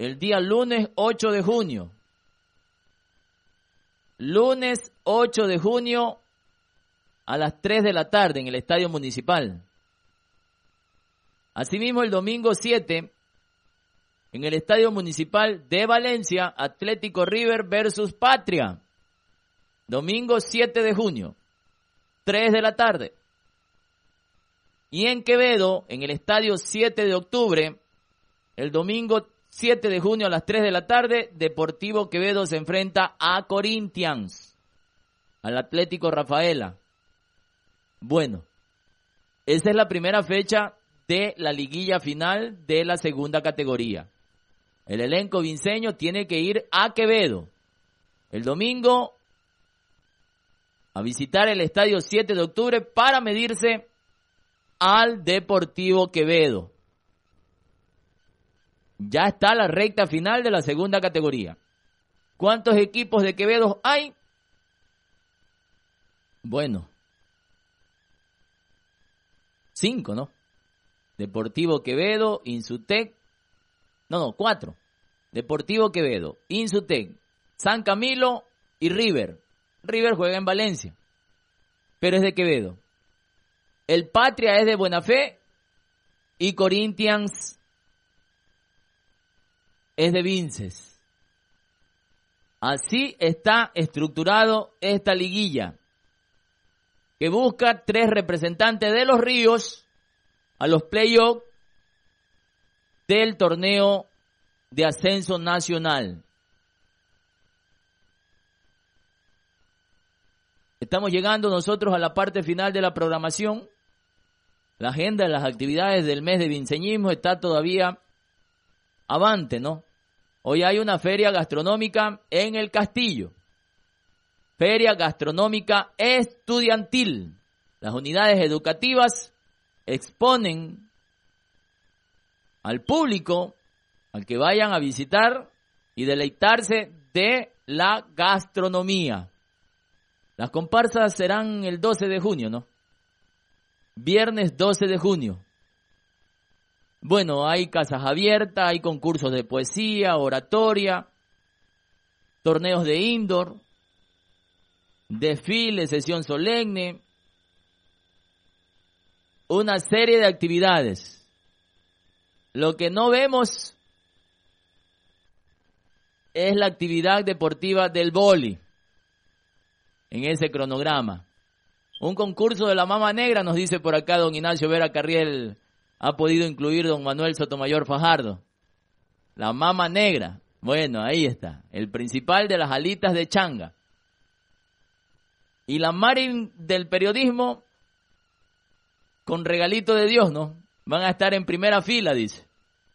el día lunes 8 de junio. Lunes 8 de junio a las 3 de la tarde en el Estadio Municipal. Asimismo, el domingo 7, en el Estadio Municipal de Valencia, Atlético River versus Patria. Domingo 7 de junio, 3 de la tarde. Y en Quevedo, en el Estadio 7 de octubre, el domingo 7 de junio a las 3 de la tarde, Deportivo Quevedo se enfrenta a Corinthians, al Atlético Rafaela. Bueno, esa es la primera fecha de la liguilla final de la segunda categoría. El elenco vinceño tiene que ir a Quevedo el domingo a visitar el Estadio 7 de octubre para medirse al Deportivo Quevedo. Ya está la recta final de la segunda categoría. ¿Cuántos equipos de Quevedo hay? Bueno, 5, ¿no? Deportivo Quevedo, Insutec, 4. Deportivo Quevedo, Insutec, San Camilo y River. River juega en Valencia, pero es de Quevedo. El Patria es de Buena Fe y Corinthians es de Vinces. Así está estructurado esta liguilla, que busca 3 representantes de los Ríos a los playoffs del torneo de ascenso nacional. Estamos llegando nosotros a la parte final de la programación. La agenda de las actividades del mes de vinceñismo está todavía avante, ¿no? Hoy hay una feria gastronómica en el Castillo. Feria gastronómica estudiantil. Las unidades educativas exponen al público, al que vayan a visitar y deleitarse de la gastronomía. Las comparsas serán el 12 de junio, ¿no? Viernes 12 de junio. Bueno, hay casas abiertas, hay concursos de poesía, oratoria, torneos de indoor, desfile, sesión solemne, una serie de actividades. Lo que no vemos es la actividad deportiva del vóley en ese cronograma. Un concurso de la Mama Negra, nos dice por acá don Ignacio Vera Carriel, ha podido incluir don Manuel Sotomayor Fajardo. La Mama Negra, bueno, ahí está, el principal de las alitas de changa. Y la Marin del periodismo, con regalito de Dios, ¿no? Van a estar en primera fila, dice.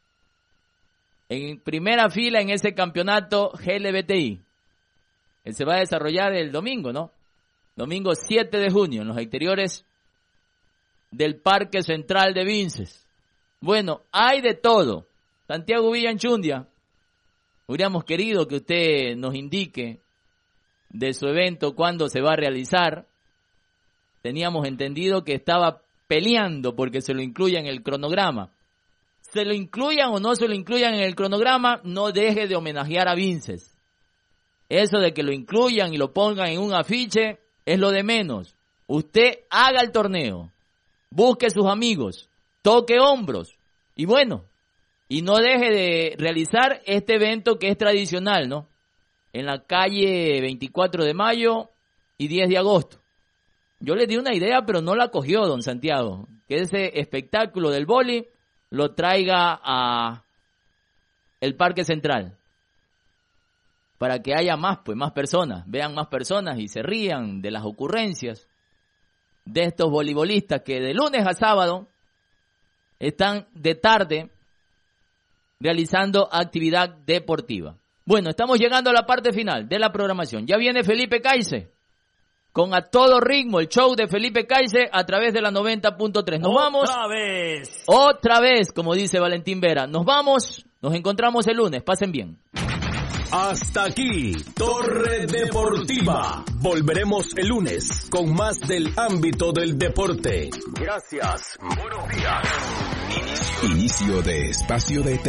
En primera fila en ese campeonato GLBTI. Él se va a desarrollar el domingo, ¿no? Domingo 7 de junio, en los exteriores del Parque Central de Vinces. Bueno, hay de todo. Santiago Villanchundia, hubiéramos querido que usted nos indique de su evento cuándo se va a realizar. Teníamos entendido que estaba peleando porque se lo incluya en el cronograma. Se lo incluyan o no se lo incluyan en el cronograma, no deje de homenajear a Vinces. Eso de que lo incluyan y lo pongan en un afiche es lo de menos. Usted haga el torneo, busque sus amigos, toque hombros y bueno, y no deje de realizar este evento que es tradicional, ¿no? En la calle 24 de mayo y 10 de agosto. Yo le di una idea, pero no la cogió don Santiago, que ese espectáculo del vóley lo traiga a el Parque Central, para que haya más personas, vean más personas y se rían de las ocurrencias de estos voleibolistas que de lunes a sábado están de tarde realizando actividad deportiva. Bueno, estamos llegando a la parte final de la programación. Ya viene Felipe Caice con A Todo Ritmo, el show de Felipe Caice a través de la 90.3. Nos vamos. Otra vez, como dice Valentín Vera. Nos vamos, nos encontramos el lunes. Pasen bien. Hasta aquí, Torre Deportiva. Volveremos el lunes con más del ámbito del deporte. Gracias. Buenos días. Inicio de espacio de